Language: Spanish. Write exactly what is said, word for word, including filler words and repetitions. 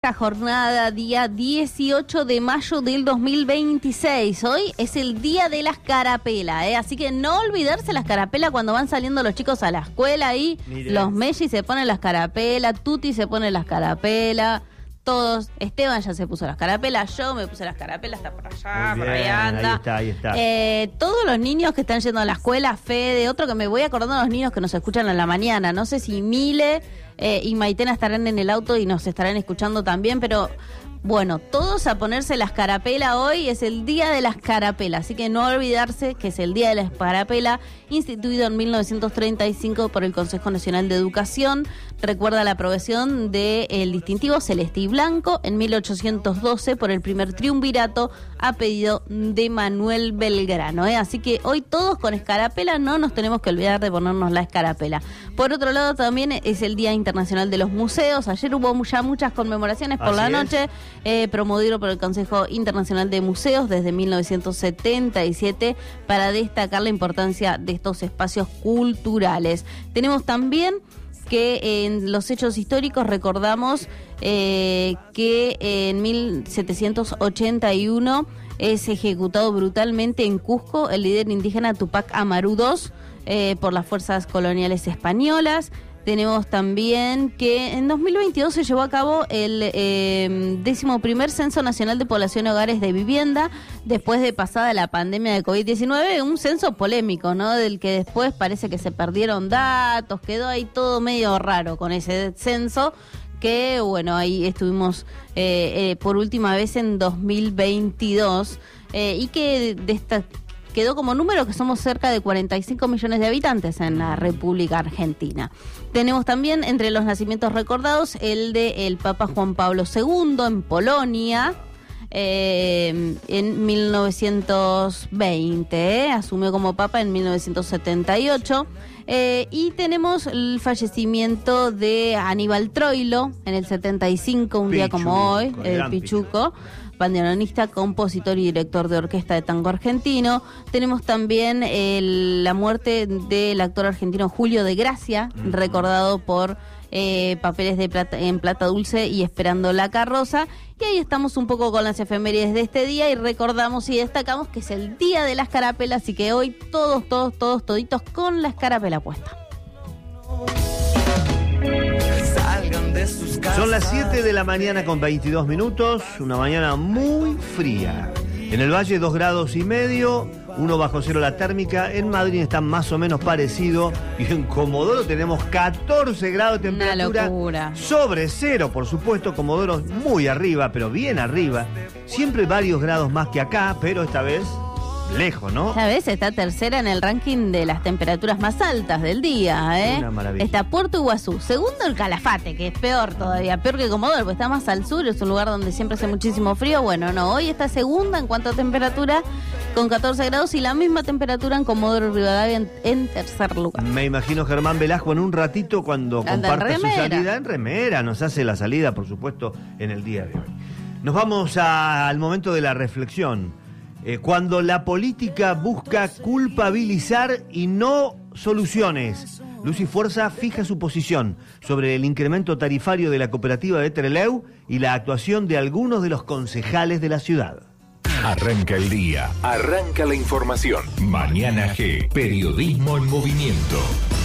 Esta jornada, día dieciocho de mayo del dos mil veintiséis. Hoy es el día de las carapelas, ¿eh? Así que no olvidarse las carapelas cuando van saliendo los chicos a la escuela. Ahí Mire. Los Messi se ponen las carapelas, Tuti se pone las carapelas, todos. Esteban ya se puso las carapelas, yo me puse las carapelas, está por allá, por ahí anda. Ahí está, ahí está. Eh, todos los niños que están yendo a la escuela, Fede, otro que me voy acordando de los niños que nos escuchan en la mañana. No sé si Mile eh, y Maitena estarán en el auto y nos estarán escuchando también, pero bueno, todos a ponerse las carapelas. Hoy es el día de las carapelas, así que no olvidarse que es el día de las carapelas, instituido en mil novecientos treinta y cinco por el Consejo Nacional de Educación. Recuerda la aprobación del distintivo celeste y blanco en mil ochocientos doce por el primer triunvirato a pedido de Manuel Belgrano, ¿eh? Así que hoy todos con escarapela, no nos tenemos que olvidar de ponernos la escarapela. Por otro lado, también es el Día Internacional de los Museos. Ayer hubo ya muchas conmemoraciones por Así la noche. Es. Eh, promovido por el Consejo Internacional de Museos desde mil novecientos setenta y siete para destacar la importancia de estos espacios culturales. Tenemos también que en los hechos históricos recordamos eh, que en mil setecientos ochenta y uno es ejecutado brutalmente en Cusco el líder indígena Tupac Amaru segundo eh, por las fuerzas coloniales españolas. Tenemos también que en dos mil veintidós se llevó a cabo el eh, décimo primer Censo Nacional de Población y Hogares de Vivienda, después de pasada la pandemia de COVID diecinueve, un censo polémico, ¿no? Del que después parece que se perdieron datos, quedó ahí todo medio raro con ese censo, que bueno, ahí estuvimos eh, eh, por última vez en dos mil veintidós, eh, y que de esta... quedó como número que somos cerca de cuarenta y cinco millones de habitantes en la República Argentina. Tenemos también entre los nacimientos recordados el de el Papa Juan Pablo segundo en Polonia, eh, en mil novecientos veinte, eh, asumió como Papa en mil novecientos setenta y ocho. Eh, y tenemos el fallecimiento de Aníbal Troilo en el setenta y cinco, un Pichu, día como hoy, el Pichuco. Bandoneonista, compositor y director de orquesta de tango argentino. Tenemos también el, la muerte del actor argentino Julio de Gracia, uh-huh. recordado por eh, papeles de plata, en Plata Dulce y Esperando la Carroza. Y ahí estamos un poco con las efemérides de este día y recordamos y destacamos que es el día de las carapelas, así que hoy todos, todos, todos, toditos con la escarapela puesta. Son las siete de la mañana con veintidós minutos, una mañana muy fría. En el Valle dos grados y medio, uno bajo cero la térmica. En Madrid está más o menos parecido. Y en Comodoro tenemos catorce grados de temperatura. Una locura. Sobre cero, por supuesto. Comodoro muy arriba, pero bien arriba. Siempre varios grados más que acá, pero esta vez lejos, ¿no? Esta vez está tercera en el ranking de las temperaturas más altas del día, ¿eh? Una maravilla. Está Puerto Iguazú. Segundo el Calafate, que es peor todavía, peor que Comodoro, porque está más al sur, es un lugar donde siempre hace muchísimo frío. Bueno, no, hoy está segunda en cuanto a temperatura, con catorce grados, y la misma temperatura en Comodoro Rivadavia en, en tercer lugar. Me imagino Germán Velasco en un ratito cuando Anda comparta su salida en remera. Nos hace la salida, por supuesto, en el día de hoy. Nos vamos a, al momento de la reflexión. Eh, cuando la política busca culpabilizar y no soluciones. Luz y Fuerza fija su posición sobre el incremento tarifario de la cooperativa de Trelew y la actuación de algunos de los concejales de la ciudad. Arranca el día, arranca la información. Mañana G, periodismo en movimiento.